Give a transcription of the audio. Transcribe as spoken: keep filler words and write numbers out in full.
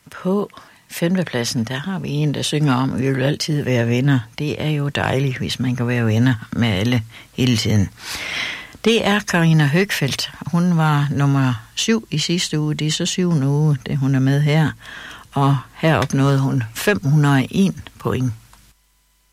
På femtepladsen, der har vi en, der synger om, at vi vil altid være venner. Det er jo dejligt, hvis man kan være venner med alle hele tiden. Det er Carina Høgfeldt. Hun var nummer syv i sidste uge. Det er så syvende uge, det hun er med her. Og her opnåede hun fem hundrede og en point.